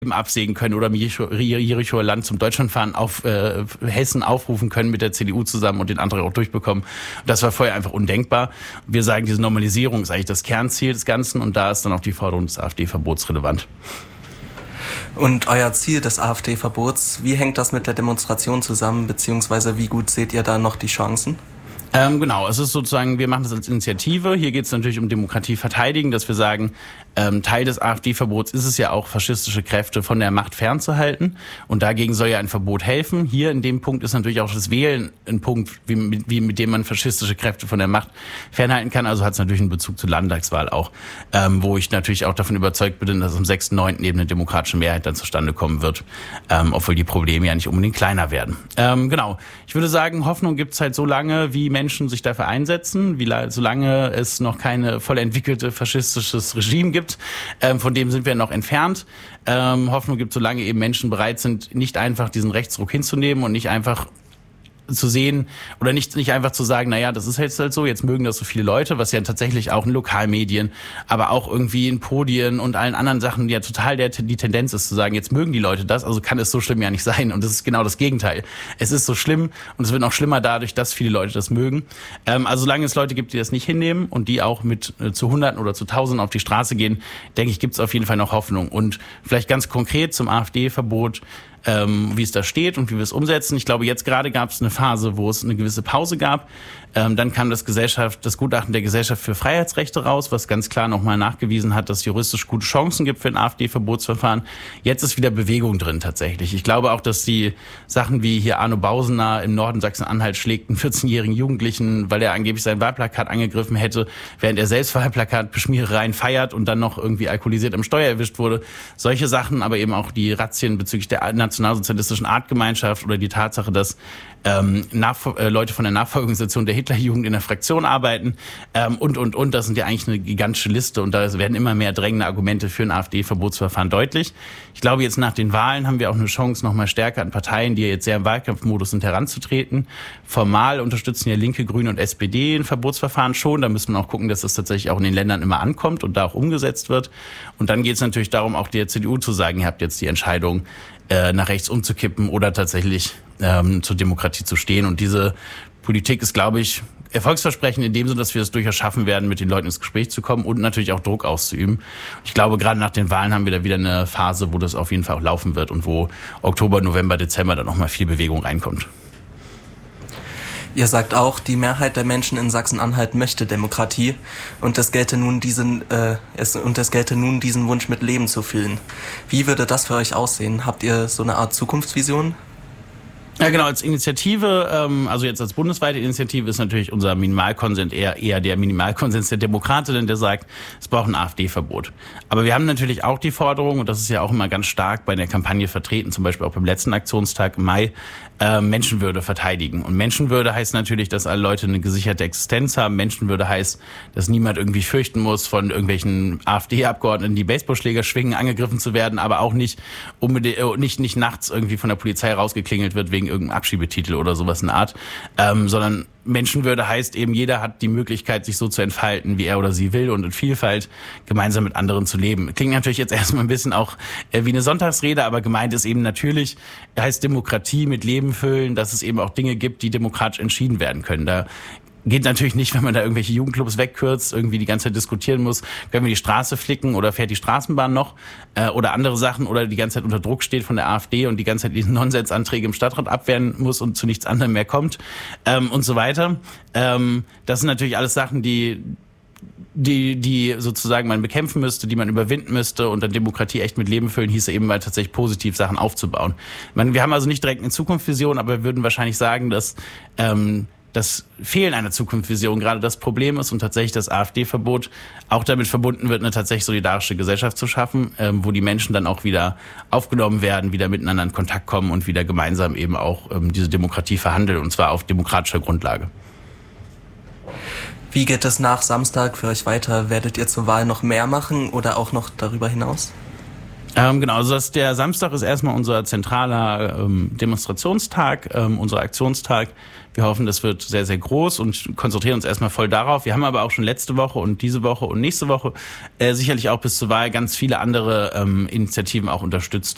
absägen können oder Jerichoer Land zum Deutschlandfahren auf Hessen aufrufen können mit der CDU zusammen und den Antrag auch durchbekommen. Das war vorher einfach undenkbar. Wir sagen, diese Normalisierung ist eigentlich das Kernziel des Ganzen und da ist dann auch die Forderung des AfD-Verbots relevant. Und euer Ziel des AfD-Verbots, wie hängt das mit der Demonstration zusammen, beziehungsweise wie gut seht ihr da noch die Chancen? Genau, es ist sozusagen, wir machen das als Initiative. Hier geht es natürlich um Demokratie verteidigen, dass wir sagen, Teil des AfD-Verbots ist es ja auch, faschistische Kräfte von der Macht fernzuhalten. Und dagegen soll ja ein Verbot helfen. Hier in dem Punkt ist natürlich auch das Wählen ein Punkt, wie mit dem man faschistische Kräfte von der Macht fernhalten kann. Also hat es natürlich einen Bezug zur Landtagswahl auch, wo ich natürlich auch davon überzeugt bin, dass am 6.9. eben eine demokratische Mehrheit dann zustande kommen wird, obwohl die Probleme ja nicht unbedingt kleiner werden. Genau, ich würde sagen, Hoffnung gibt es halt so lange, wie Menschen sich dafür einsetzen, solange es noch keine voll entwickelte faschistisches Regime gibt. Von dem sind wir noch entfernt. Hoffnung gibt, solange eben Menschen bereit sind, nicht einfach diesen Rechtsruck hinzunehmen und nicht einfach zu sehen oder nicht einfach zu sagen, naja, das ist jetzt halt so, jetzt mögen das so viele Leute, was ja tatsächlich auch in Lokalmedien, aber auch irgendwie in Podien und allen anderen Sachen ja total die Tendenz ist zu sagen, jetzt mögen die Leute das, also kann es so schlimm ja nicht sein und das ist genau das Gegenteil. Es ist so schlimm und es wird noch schlimmer dadurch, dass viele Leute das mögen. Also solange es Leute gibt, die das nicht hinnehmen und die auch mit zu Hunderten oder zu Tausenden auf die Straße gehen, denke ich, gibt es auf jeden Fall noch Hoffnung. Und vielleicht ganz konkret zum AfD-Verbot, wie es da steht und wie wir es umsetzen. Ich glaube, jetzt gerade gab es eine Phase, wo es eine gewisse Pause gab. Dann kam das Gutachten der Gesellschaft für Freiheitsrechte raus, was ganz klar nochmal nachgewiesen hat, dass es juristisch gute Chancen gibt für ein AfD-Verbotsverfahren. Jetzt ist wieder Bewegung drin tatsächlich. Ich glaube auch, dass die Sachen wie hier Arno Bausener im Norden Sachsen-Anhalt schlägt einen 14-jährigen Jugendlichen, weil er angeblich sein Wahlplakat angegriffen hätte, während er selbst Wahlplakatbeschmierereien feiert und dann noch irgendwie alkoholisiert am Steuer erwischt wurde. Solche Sachen, aber eben auch die Razzien bezüglich der nationalsozialistischen Artgemeinschaft oder die Tatsache, dass Leute von der Nachfolgeorganisation der Hitlerjugend in der Fraktion arbeiten und. Das sind ja eigentlich eine gigantische Liste und da werden immer mehr drängende Argumente für ein AfD-Verbotsverfahren deutlich. Ich glaube, jetzt nach den Wahlen haben wir auch eine Chance, noch mal stärker an Parteien, die jetzt sehr im Wahlkampfmodus sind, heranzutreten. Formal unterstützen ja Linke, Grüne und SPD ein Verbotsverfahren schon. Da müssen wir auch gucken, dass das tatsächlich auch in den Ländern immer ankommt und da auch umgesetzt wird. Und dann geht es natürlich darum, auch der CDU zu sagen, ihr habt jetzt die Entscheidung, nach rechts umzukippen oder tatsächlich zur Demokratie zu stehen. Und diese Politik ist, glaube ich, erfolgsversprechend in dem Sinne, dass wir es durchaus schaffen werden, mit den Leuten ins Gespräch zu kommen und natürlich auch Druck auszuüben. Ich glaube, gerade nach den Wahlen haben wir da wieder eine Phase, wo das auf jeden Fall auch laufen wird und wo Oktober, November, Dezember dann nochmal viel Bewegung reinkommt. Ihr sagt auch, die Mehrheit der Menschen in Sachsen-Anhalt möchte Demokratie und es gelte nun diesen Wunsch mit Leben zu füllen. Wie würde das für euch aussehen? Habt ihr so eine Art Zukunftsvision? Ja, genau, als Initiative, also jetzt als bundesweite Initiative ist natürlich unser Minimalkonsens eher der Minimalkonsens der Demokratinnen, der sagt, es braucht ein AfD-Verbot. Aber wir haben natürlich auch die Forderung, und das ist ja auch immer ganz stark bei der Kampagne vertreten, zum Beispiel auch beim letzten Aktionstag im Mai, Menschenwürde verteidigen. Und Menschenwürde heißt natürlich, dass alle Leute eine gesicherte Existenz haben. Menschenwürde heißt, dass niemand irgendwie fürchten muss, von irgendwelchen AfD-Abgeordneten, die Baseballschläger schwingen, angegriffen zu werden, aber auch nicht nicht nachts irgendwie von der Polizei rausgeklingelt wird wegen irgendeinem Abschiebetitel oder sowas in der Art, sondern Menschenwürde heißt eben, jeder hat die Möglichkeit, sich so zu entfalten, wie er oder sie will und in Vielfalt gemeinsam mit anderen zu leben. Klingt natürlich jetzt erstmal ein bisschen auch wie eine Sonntagsrede, aber gemeint ist eben natürlich, heißt Demokratie mit Leben füllen, dass es eben auch Dinge gibt, die demokratisch entschieden werden können. Da geht natürlich nicht, wenn man da irgendwelche Jugendclubs wegkürzt, irgendwie die ganze Zeit diskutieren muss, können wir die Straße flicken oder fährt die Straßenbahn noch oder andere Sachen oder die ganze Zeit unter Druck steht von der AfD und die ganze Zeit diese Nonsensanträge im Stadtrat abwehren muss und zu nichts anderem mehr kommt und so weiter. Das sind natürlich alles Sachen, die sozusagen man bekämpfen müsste, die man überwinden müsste und dann Demokratie echt mit Leben füllen, hieße eben mal tatsächlich positiv Sachen aufzubauen. Wir haben also nicht direkt eine Zukunftsvision, aber wir würden wahrscheinlich sagen, dass das Fehlen einer Zukunftsvision gerade das Problem ist und tatsächlich das AfD-Verbot auch damit verbunden wird, eine tatsächlich solidarische Gesellschaft zu schaffen, wo die Menschen dann auch wieder aufgenommen werden, wieder miteinander in Kontakt kommen und wieder gemeinsam eben auch diese Demokratie verhandeln und zwar auf demokratischer Grundlage. Wie geht es nach Samstag für euch weiter? Werdet ihr zur Wahl noch mehr machen oder auch noch darüber hinaus? Genau, also der Samstag ist erstmal unser zentraler Demonstrationstag, unser Aktionstag. Wir hoffen, das wird sehr, sehr groß und konzentrieren uns erstmal voll darauf. Wir haben aber auch schon letzte Woche und diese Woche und nächste Woche sicherlich auch bis zur Wahl ganz viele andere Initiativen auch unterstützt.